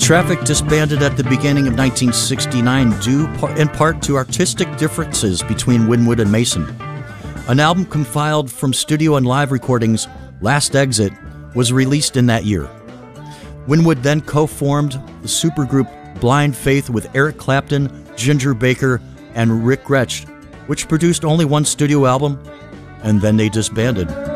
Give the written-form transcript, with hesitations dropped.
Traffic disbanded at the beginning of 1969 due in part to artistic differences between Winwood and Mason. An album compiled from studio and live recordings, Last Exit, was released in that year. Winwood then co-formed the supergroup Blind Faith with Eric Clapton, Ginger Baker, and Rick Gretsch, which produced only one studio album, and then they disbanded.